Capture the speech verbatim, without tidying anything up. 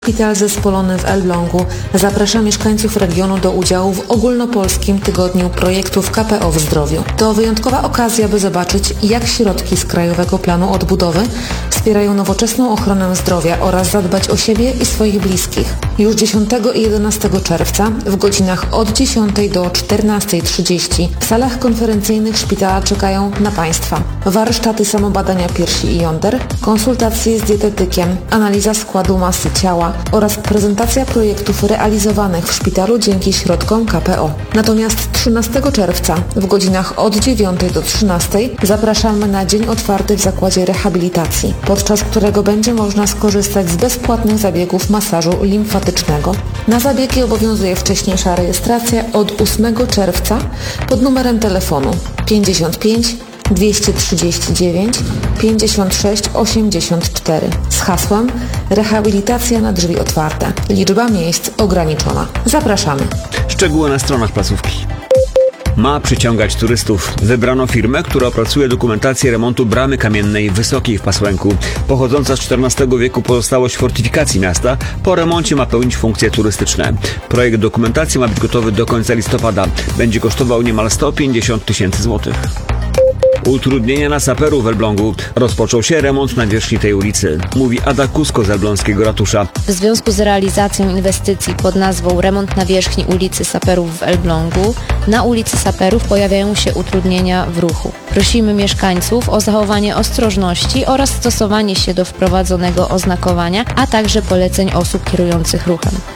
Szpital zespolony w Elblągu zaprasza mieszkańców regionu do udziału w ogólnopolskim tygodniu projektów K P O w zdrowiu. To wyjątkowa okazja, by zobaczyć, jak środki z Krajowego Planu Odbudowy wspierają nowoczesną ochronę zdrowia oraz zadbać o siebie i swoich bliskich. Już dziesiątego i jedenastego czerwca w godzinach od dziesiątej do czternastej trzydzieści w salach konferencyjnych szpitala czekają na Państwa warsztaty samobadania piersi i jąder, konsultacje z dietetykiem, analiza składu masy ciała oraz prezentacja projektów realizowanych w szpitalu dzięki środkom K P O. Natomiast trzynastego czerwca w godzinach od dziewiątej do trzynastej zapraszamy na dzień otwarty w zakładzie rehabilitacji, podczas którego będzie można skorzystać z bezpłatnych zabiegów masażu limfatycznego. Na zabiegi obowiązuje wcześniejsza rejestracja od ósmego czerwca pod numerem telefonu pięćdziesiąt pięć dwieście trzydzieści dziewięć pięćdziesiąt sześć osiemdziesiąt cztery z hasłem Rehabilitacja na drzwi otwarte. Liczba miejsc ograniczona. Zapraszamy. Szczegóły na stronach placówki. Ma przyciągać turystów. Wybrano firmę, która opracuje dokumentację remontu bramy kamiennej Wysokiej w Pasłęku. Pochodząca z czternastego wieku pozostałość fortyfikacji miasta po remoncie ma pełnić funkcje turystyczne. Projekt dokumentacji ma być gotowy do końca listopada. Będzie kosztował niemal sto pięćdziesiąt tysięcy złotych. Utrudnienia na saperów w Elblągu. Rozpoczął się remont nawierzchni tej ulicy, mówi Ada Kusko z elbląskiego ratusza. W związku z realizacją inwestycji pod nazwą Remont nawierzchni ulicy Saperów w Elblągu na ulicy Saperów pojawiają się utrudnienia w ruchu. Prosimy mieszkańców o zachowanie ostrożności oraz stosowanie się do wprowadzonego oznakowania, a także poleceń osób kierujących ruchem.